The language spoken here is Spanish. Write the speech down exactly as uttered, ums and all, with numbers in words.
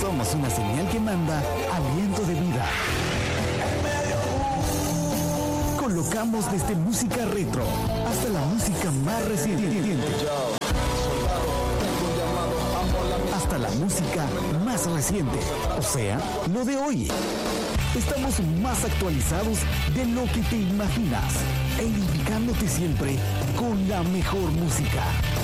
Somos una señal que manda aliento de vida. Colocamos desde música retro hasta la música más reciente. Hasta la música más reciente, o sea, lo de hoy. Estamos más actualizados de lo que te imaginas e indicándote siempre con la mejor música.